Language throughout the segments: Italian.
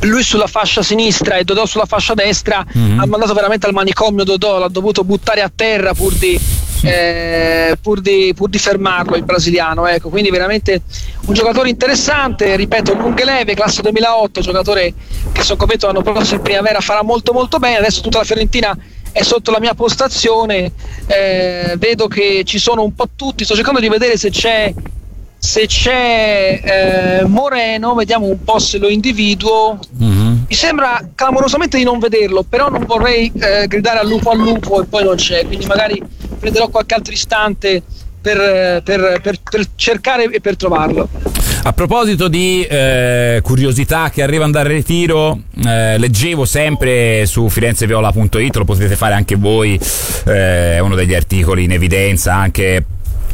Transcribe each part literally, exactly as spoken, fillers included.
lui sulla fascia sinistra e Dodò sulla fascia destra. Mm-hmm. Ha mandato veramente al manicomio Dodò, l'ha dovuto buttare a terra pur di, eh, pur di, pur di fermarlo il brasiliano, ecco. Quindi veramente un giocatore interessante, ripeto, lunghe leve, classe duemilaotto, giocatore che sono convinto l'anno prossimo in primavera farà molto molto bene. Adesso tutta la Fiorentina è sotto la mia postazione, eh, vedo che ci sono un po' tutti, sto cercando di vedere se c'è se c'è eh, Moreno, vediamo un po' se lo individuo. Mm-hmm. Mi sembra clamorosamente di non vederlo, però non vorrei eh, gridare al lupo al lupo e poi non c'è, quindi magari prenderò qualche altro istante per, per, per, per cercare e per trovarlo. A proposito di eh, curiosità che arrivano dal ritiro, eh, leggevo sempre su firenzeviola punto it, lo potete fare anche voi, è eh, uno degli articoli in evidenza anche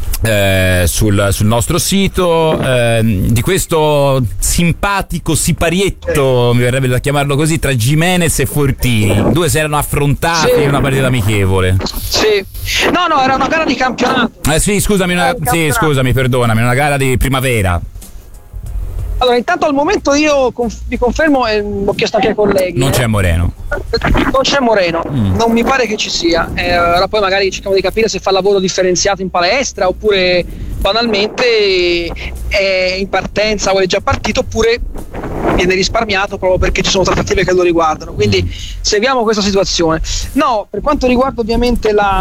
Eh, sul, sul nostro sito, eh, di questo simpatico siparietto, mi verrebbe da chiamarlo così, tra Gimenez e Fortini. Due si erano affrontati sì. in una partita amichevole. Sì. No, no, era una gara di campionato. Eh sì, scusami, una, sì, scusami, perdonami, una gara di primavera. Allora, intanto al momento io conf- vi confermo, e ho chiesto anche ai colleghi. Non eh. c'è Moreno. Non c'è Moreno, mm. non mi pare che ci sia. Eh, allora poi magari cerchiamo di capire se fa lavoro differenziato in palestra oppure banalmente è in partenza o è già partito oppure viene risparmiato proprio perché ci sono trattative che lo riguardano. Quindi mm. seguiamo questa situazione. No, per quanto riguarda ovviamente la,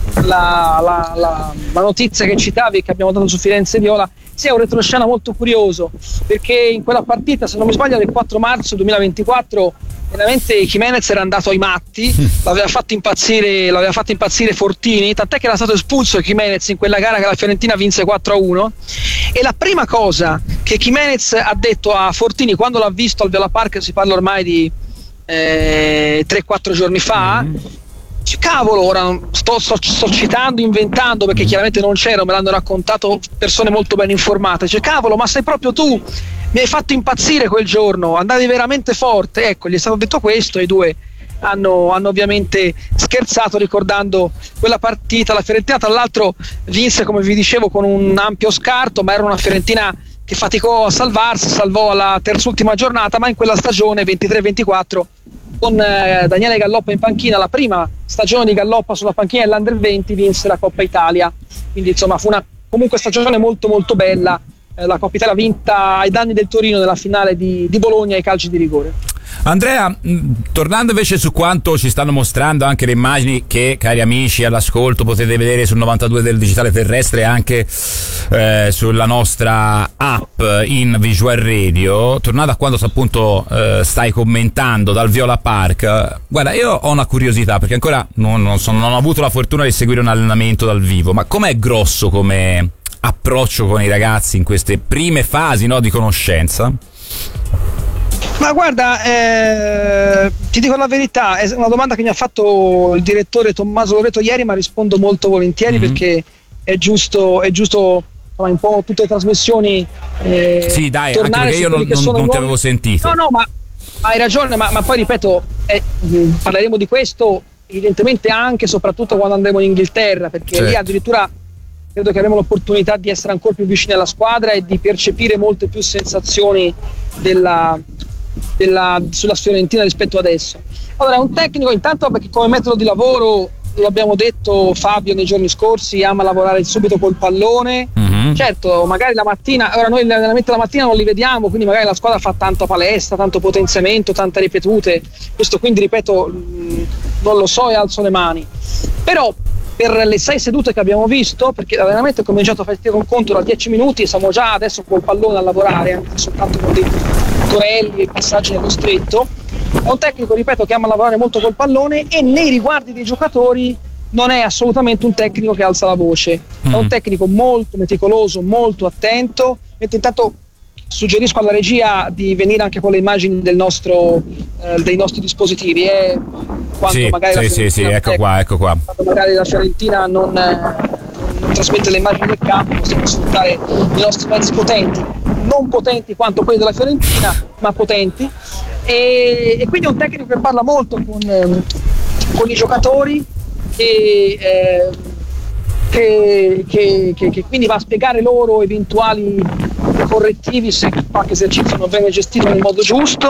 la, la, la, la notizia che citavi, che abbiamo dato su Firenze Viola, sì, è un retroscena molto curioso, perché in quella partita, se non mi sbaglio, del quattro marzo duemilaventiquattro, veramente Gimenez era andato ai matti, l'aveva fatto impazzire, l'aveva fatto impazzire Fortini, tant'è che era stato espulso Gimenez in quella gara che la Fiorentina vinse quattro a uno. E la prima cosa che Gimenez ha detto a Fortini quando l'ha visto al Viola Park, si parla ormai di eh, tre quattro giorni fa, mm. cavolo, ora sto, sto, sto citando, inventando, perché chiaramente non c'ero, me l'hanno raccontato persone molto ben informate. Cioè, cavolo, ma sei proprio tu, mi hai fatto impazzire quel giorno, andavi veramente forte. Ecco, gli è stato detto questo e i due hanno, hanno ovviamente scherzato ricordando quella partita. La Fiorentina tra l'altro vinse, come vi dicevo, con un ampio scarto, ma era una Fiorentina che faticò a salvarsi, salvò alla terzultima giornata, ma in quella stagione ventitré ventiquattro con eh, Daniele Galloppa in panchina, la prima stagione di Galloppa sulla panchina dell'Under venti, vinse la Coppa Italia. Quindi insomma fu una comunque stagione molto molto bella, eh, la Coppa Italia vinta ai danni del Torino nella finale di, di Bologna ai calci di rigore. Andrea, mh, tornando invece su quanto ci stanno mostrando anche le immagini che, cari amici all'ascolto, potete vedere sul novantadue del digitale terrestre e anche eh, sulla nostra app in Visual Radio, tornando a quando appunto eh, stai commentando dal Viola Park, guarda, io ho una curiosità perché ancora non, non, sono, non ho avuto la fortuna di seguire un allenamento dal vivo, ma com'è grosso come approccio con i ragazzi in queste prime fasi, no, di conoscenza? Ma guarda, eh, ti dico la verità, è una domanda che mi ha fatto il direttore Tommaso Loreto ieri, ma rispondo molto volentieri, mm-hmm. perché è giusto, è giusto insomma, un po' tutte le trasmissioni eh, sì dai, anche perché io non, non, non ti avevo sentito. No, no, ma hai ragione, ma, ma poi ripeto, eh, parleremo di questo evidentemente anche e soprattutto quando andremo in Inghilterra, perché certo. lì addirittura credo che avremo l'opportunità di essere ancora più vicini alla squadra e di percepire molte più sensazioni della Della, sulla Fiorentina rispetto adesso. Allora, è un tecnico intanto perché come metodo di lavoro, lo abbiamo detto Fabio nei giorni scorsi, ama lavorare subito col pallone. Mm-hmm. Certo, magari la mattina, ora noi gli allenamenti la mattina non li vediamo, quindi magari la squadra fa tanta palestra, tanto potenziamento, tante ripetute, questo quindi ripeto non lo so e alzo le mani, però per le sei sedute che abbiamo visto, perché l'allenamento è cominciato a fare un conto da dieci minuti e siamo già adesso col pallone a lavorare, anche soltanto con dei torelli e passaggi nello stretto. È un tecnico, ripeto, che ama lavorare molto col pallone e nei riguardi dei giocatori non è assolutamente un tecnico che alza la voce, mm. è un tecnico molto meticoloso, molto attento. Mentre intanto suggerisco alla regia di venire anche con le immagini del nostro, eh, dei nostri dispositivi, eh, quando sì, magari sì, la sì, sì, ecco qua, ecco qua. Quando magari la Fiorentina non, eh, non trasmette le immagini del campo, possiamo sfruttare i nostri mezzi potenti, non potenti quanto quelli della Fiorentina, ma potenti, e, e quindi è un tecnico che parla molto con, eh, con i giocatori, che, eh, che, che, che, che quindi va a spiegare loro eventuali correttivi se qualche esercizio non viene gestito nel modo giusto.